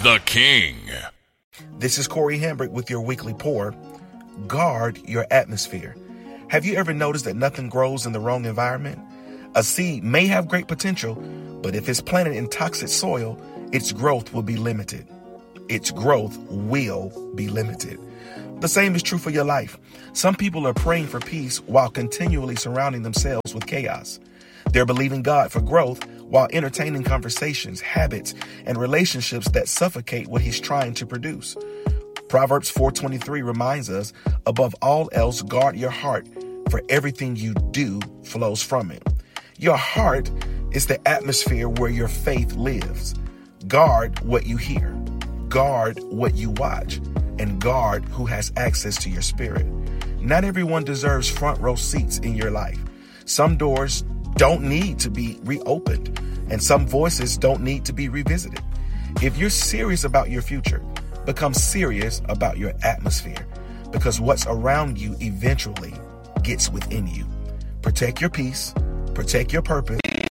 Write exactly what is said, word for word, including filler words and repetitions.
the king. This is Corey Hambrick with your weekly pour. Guard your atmosphere. Have you ever noticed that nothing grows in the wrong environment? A seed may have great potential, but if it's planted in toxic soil, its growth will be limited. Its growth will be limited. The same is true for your life. Some people are praying for peace while continually surrounding themselves with chaos. They're believing God for growth while entertaining conversations, habits, and relationships that suffocate what he's trying to produce. Proverbs four twenty-three reminds us, above all else, guard your heart, for everything you do flows from it. Your heart is the atmosphere where your faith lives. Guard what you hear, guard what you watch, and guard who has access to your spirit. Not everyone deserves front row seats in your life. Some doors don't need to be reopened, and some voices don't need to be revisited. If you're serious about your future, become serious about your atmosphere, because what's around you eventually gets within you. Protect your peace, protect your purpose.